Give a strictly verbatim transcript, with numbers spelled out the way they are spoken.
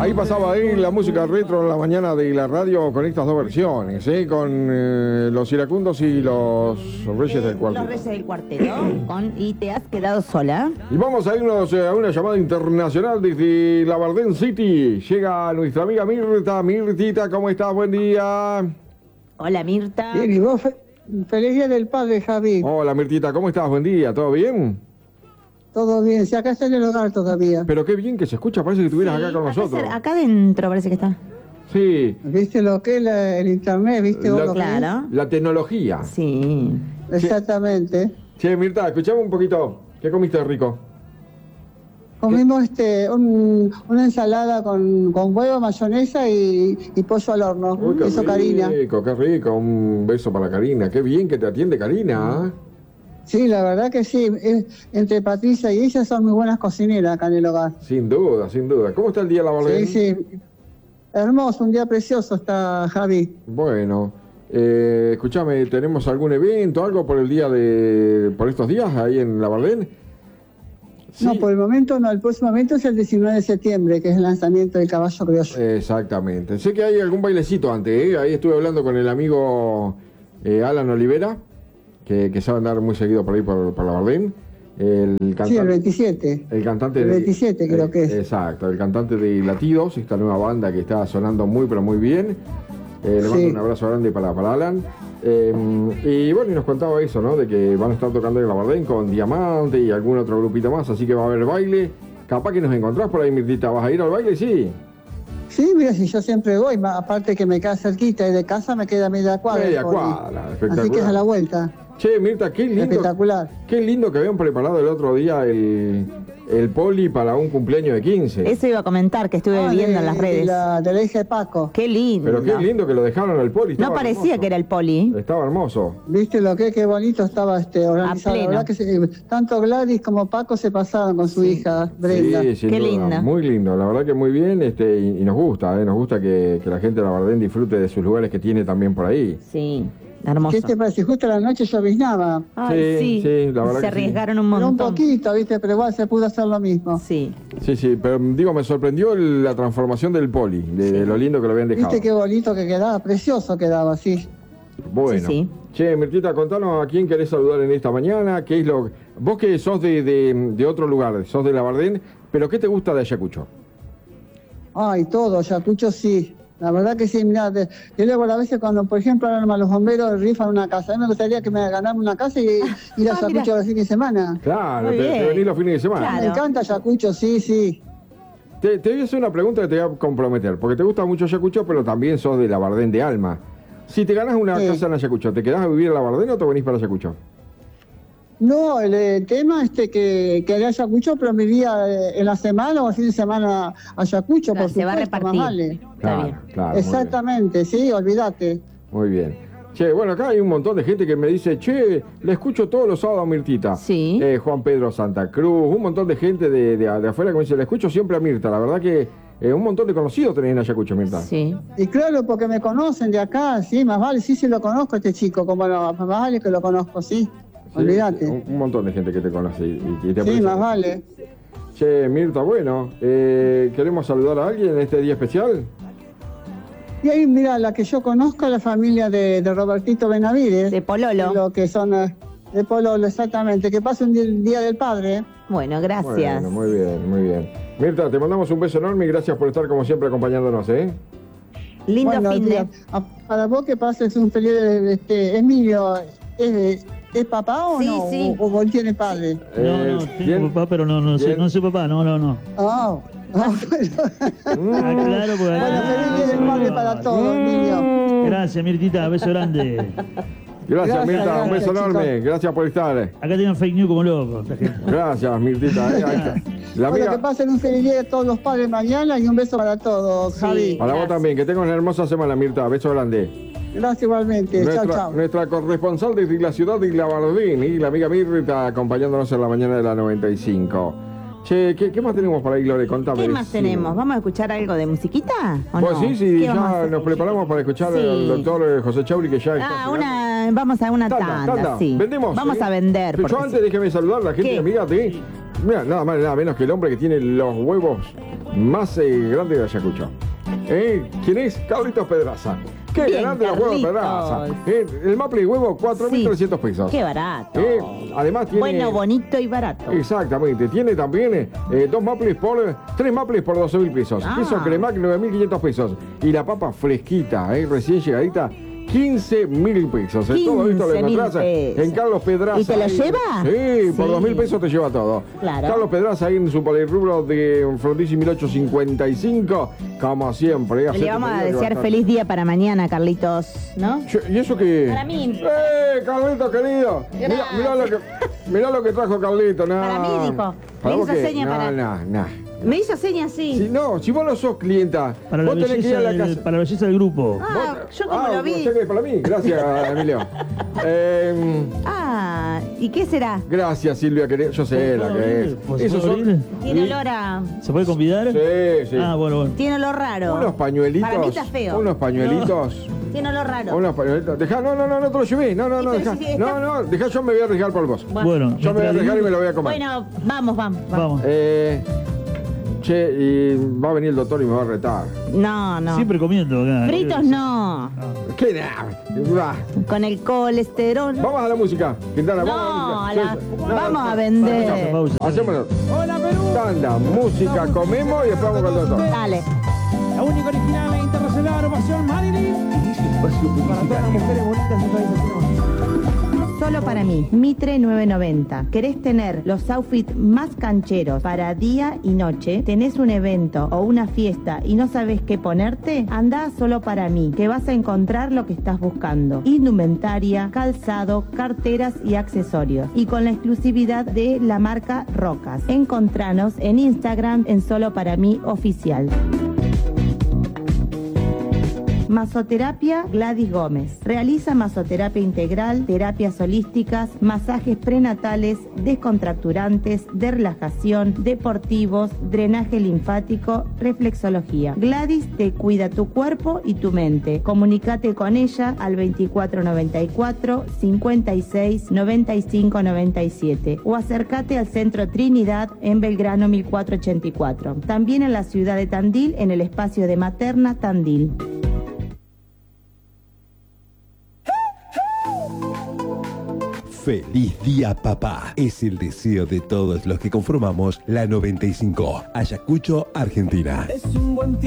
Ahí pasaba ahí la música retro en la mañana de la radio con estas dos versiones, ¿eh? Con eh, los iracundos y los Reyes Eh, del Cuarteto. Los Reyes del Cuarteto con Y te has quedado sola. Y vamos a irnos eh, a una llamada internacional desde Labardén City. Llega nuestra amiga Mirta. Mirtita, ¿cómo estás? Buen día. Hola, Mirta. Bien, y vos, fe- feliz día del padre, Javi. Hola, Mirtita, ¿cómo estás? Buen día, ¿todo bien? Todo bien, si acá está en el hogar todavía. Pero qué bien que se escucha, parece que estuvieras Sí, acá con acá nosotros. cer- Acá adentro parece que está. Sí, ¿Viste lo que es la- el internet? ¿Viste vos La- lo que es? Claro. la tecnología. Sí. Exactamente. Che, Mirta, escuchame un poquito. ¿Qué comiste de rico? Comimos este un- una ensalada con, con huevo, mayonesa y, y pollo al horno. Uy, qué Eso, rico, Karina. qué rico. Un beso para Karina. Qué bien que te atiende Karina, ¿eh? Sí, la verdad que sí. Es- entre Patricia y ella son muy buenas cocineras acá en el hogar. Sin duda, sin duda. ¿Cómo está el día de la Labardén? Sí, sí. Hermoso, un día precioso está Javi. Bueno, eh, escúchame, ¿tenemos algún evento, algo por el día de... por estos días ahí en Labardén? Sí. No, por el momento no. El próximo evento es el diecinueve de septiembre, que es el lanzamiento del caballo criollo. Exactamente. Sé que hay algún bailecito antes, ¿eh? Ahí estuve hablando con el amigo eh, Alan Olivera, que, que sabe andar muy seguido por ahí por, por Labardén. El cantante, Sí, el veintisiete. el cantante El de- veintisiete creo eh, que es. Exacto, el cantante de Latidos, esta nueva banda que está sonando muy pero muy bien. Eh, le mando Sí. un abrazo grande para, para Alan. Eh, y bueno, y nos contaba eso, ¿no? De que van a estar tocando en Labardén con Diamante y algún otro grupito más, así que va a haber baile. Capaz que nos encontrás por ahí, Mirtita. ¿Vas a ir al baile? Sí. Sí, mira, si yo siempre voy, ma- aparte que me queda cerquita y de casa me queda media cuadra. Media el poli. cuadra, Así que es a la espectacular. vuelta. Che, Mirta, qué lindo. Espectacular. Qué lindo que habían preparado el otro día el, el poli para un cumpleaños de quince. Eso iba a comentar, que estuve Ah, viendo de- en las De redes. la, de la hija de Paco. Qué lindo. Pero qué lindo que lo dejaron al poli. No estaba parecía hermoso. que era el poli. Estaba hermoso. ¿Viste lo que? Qué bonito estaba este organizado. La pleno. verdad que se- tanto Gladys como Paco se pasaron con su hija Brenda. Sí, sin Qué duda. linda. Muy lindo, la verdad que muy bien, este, y, y nos gusta, ¿eh? Nos gusta que, que la gente de Labardén disfrute de sus lugares que tiene también por ahí. Sí, hermoso. ¿Qué te parece? Justo a la noche lloviznaba. Ay, Sí, sí. sí, la verdad Se que sí. arriesgaron un Pero un montón. poquito, ¿viste? Pero igual se pudo hacer lo mismo. Sí. Sí, sí, pero digo, me sorprendió el- la transformación del poli, de, de lo lindo que lo habían dejado. ¿Viste qué bonito que quedaba? Precioso quedaba, sí. Bueno. Sí, sí. Che, Mirtita, contanos a quién querés saludar en esta mañana, qué es lo... Vos que sos de, de, de otro lugar, sos de Labardén, pero ¿qué te gusta de Ayacucho? Ay, todo, Ayacucho sí. La verdad que sí, mirá, te- yo luego a veces cuando, por ejemplo, ahora los bomberos rifan una casa, a mí me gustaría que me ganara una casa y ir a Ah, mira. Ayacucho los fines de semana. Claro, Muy te, te bien. venís los fines de semana. Claro. Me encanta Ayacucho, sí, sí. Te, te voy a hacer una pregunta que te voy a comprometer, porque te gusta mucho Ayacucho, pero también sos de Labardén de alma. Si te ganás una Sí. casa en Ayacucho, ¿te quedás a vivir en Labardén o te venís para Ayacucho? No, el, eh, tema este que, que haré Ayacucho, pero me iría eh, en la semana o el fin de semana a Ayacucho, Claro, por se va a supuesto, repartir. más vale. Está bien. claro. Muy bien. Exactamente, sí, olvídate. Muy bien. Che, bueno, acá hay un montón de gente que me dice, che, le escucho todos los sábados a Mirtita. Sí. Eh, Juan Pedro Santa Cruz, un montón de gente de, de- de afuera que me dice, le escucho siempre a Mirta. La verdad que eh, un montón de conocidos tenés en Ayacucho, Mirta. Sí. Y claro, porque me conocen de acá, sí, más vale, sí, sí lo conozco a este chico, como no, más vale que lo conozco, sí, Sí, olvídate. Un, un montón de gente que te conoce y, y- y te Sí, aprecia. más vale. Che, Mirta, bueno, eh, ¿queremos saludar a alguien en este día especial? Y ahí, mira, la que yo conozco es la familia de, de Robertito Benavides. De Pololo. Lo que son eh, de Pololo, exactamente. Que pase un día, el Día del Padre. ¿eh? Bueno, gracias. Bueno, muy bien, muy bien. Mirta, te mandamos un beso enorme y gracias por estar como siempre acompañándonos, ¿eh? Lindo Bueno, fin tía, de... a- para vos que pases un feliz... Este, Emilio, ¿es, ¿es papá o Sí, no? sí. ¿O, o él tiene padre? No, Eh, no, tengo bien. papá, pero no, no, soy, Bien. no soy papá, no, no, no. Ah, ah, bueno. Ah, claro, porque Bueno, feliz Día del Padre para todos, Emilio. Gracias, Mirtita, beso grande. Gracias, Gracias, Mirta, un beso gracias, enorme. chicos. Gracias por estar. Acá tienen fake news como locos. esta gente. Gracias, Mirtita. eh, ahí está. La Bueno, que amiga, pasen un feliz día de todos los padres mañana y un beso para todos, Sí. Javi. para vos Gracias. también, que tengas una hermosa semana, Mirta. Beso grande. Gracias igualmente. Chao, Nuestra, chao. nuestra corresponsal desde la ciudad de Labardín y la amiga Mirta acompañándonos en la mañana de la noventa y cinco. Che, ¿qué, qué más tenemos por ahí, Lore? Contame. ¿Qué más Sí. tenemos? ¿Vamos a escuchar algo de musiquita? ¿O Pues no? sí, sí, ¿Qué vamos a ya hacer? nos preparamos para escuchar Sí. al doctor eh, José Chauri que ya está. Ah, llegando. una, vamos a una tanda, Tanda, tanda. sí. Vendemos. Vamos ¿sí? a vender. Yo porque antes sí. déjeme saludar a la gente ¿Qué? amiga de Mira, nada más, nada menos que el hombre que tiene los huevos más eh, grandes de Ayacucho. ¿Eh? ¿Quién es? Carlitos Pedraza. ¡Qué Bien, grande los huevos de Pedraza! Carlitos. Eh, el maple de huevo, cuatro mil trescientos Sí. pesos. Qué barato. Eh, además tiene... Bueno, bonito y barato. Exactamente, tiene también eh, dos maples por, tres maples por doce mil pesos, Ah. queso cremac nueve mil quinientos pesos y la papa fresquita, eh, recién llegadita, quince mil pesos. Eh, todo esto lo quince mil encontrás pesos. en Carlos Pedraza. ¿Y te lo ahí. lleva? Sí, por Sí. dos mil pesos te lleva todo. Claro. Carlos Pedraza ahí en su polirrubro de Frondizi mil ochocientos cincuenta y cinco, como siempre. Le vamos a desear feliz día para mañana, Carlitos, ¿no? ¿Y eso qué? Para mí. ¡Eh, Carlito querido! Mirá, mirá lo que, mirá lo que trajo Carlito. No. Para mí, dijo. ¿Para Me vos hizo qué? seña no, para- No, no. Me hizo señas así. Si, no, si vos no sos clienta, Para la, vos tenés que ir belleza a la del, casa. para la belleza del grupo. Ah, Vos- yo como ah, lo vi. o sea que para mí. Gracias, Emilio. Eh, Ah, ¿y qué será? gracias, Silvia. querida. Yo sé la que es. ¿Pues se Esos puede son. abrir? Tiene y- olor a... ¿Se puede convidar? Sí, sí. Ah, bueno, bueno. Tiene olor raro. Unos pañuelitos. Para mí está feo. Unos pañuelitos. Tiene olor raro. Unos pañuelitos. Dejá, no, no, no, no te lo llevé. No, no, Y no, pero dejá. si está- No, no, dejá, yo me voy a arriesgar por vos. Bueno, Yo me voy a mientras- arriesgar y me lo voy a comer. Bueno, vamos, vamos, vamos. Vamos. Eh, che, y va a venir el doctor y me va a retar. No, no. Siempre comiendo acá. Fritos no. ¿Qué nada? Va. Con el colesterol. Vamos a la música. Quintana, No, vamos a a la- la música. vamos a Pausa, vender. pausa. Hacemos tanda, música, comemos y después vamos con el doctor. Dale. La única original e internacional ovación Marilyn. Para todas las mujeres bonitas de este país. Solo para mí, Mitre nueve noventa. ¿Querés tener los outfits más cancheros para día y noche? ¿Tenés un evento o una fiesta y no sabes qué ponerte? Andá Solo para mí, que vas a encontrar lo que estás buscando. Indumentaria, calzado, carteras y accesorios. Y con la exclusividad de la marca Rocas. Encontranos en Instagram en Solo para mí oficial. Masoterapia Gladys Gómez. Realiza masoterapia integral, terapias holísticas, masajes prenatales, descontracturantes, de relajación, deportivos, drenaje linfático, reflexología. Gladys te cuida tu cuerpo y tu mente. Comunícate con ella al veinticuatro noventa y cuatro, cincuenta y seis, noventa y cinco noventa y siete o acércate al Centro Trinidad en Belgrano mil cuatrocientos ochenta y cuatro. También en la ciudad de Tandil, en el espacio de Materna Tandil. Feliz día, papá. Es el deseo de todos los que conformamos la noventa y cinco. Ayacucho, Argentina. Es un buen